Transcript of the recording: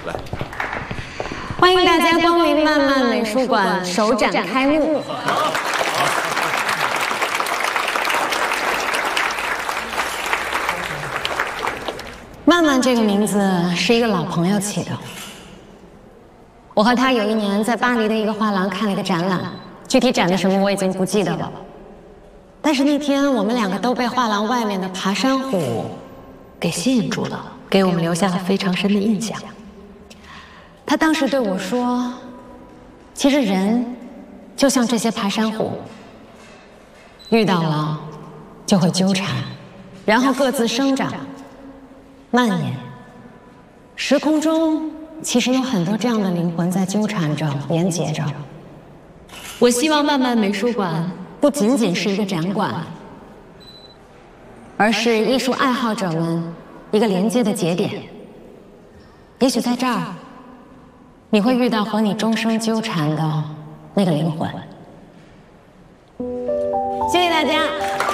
来。 欢迎大家光临漫漫美术馆首展开幕。漫漫这个名字是一个老朋友起的。我和他有一年在巴黎的一个画廊看了一个展览，具体展的什么我已经不记得了。但是那天我们两个都被画廊外面的爬山虎给吸引住了，给我们留下了非常深的印象。他当时对我说，其实人就像这些爬山虎，遇到了就会纠缠，然后各自生长蔓延。时空中其实有很多这样的灵魂在纠缠着连结着。我希望漫漫美术馆不仅仅是一个展馆，而是艺术爱好者们一个连接的节点。也许在这儿你会遇到和你终生纠缠的那个灵魂。谢谢大家。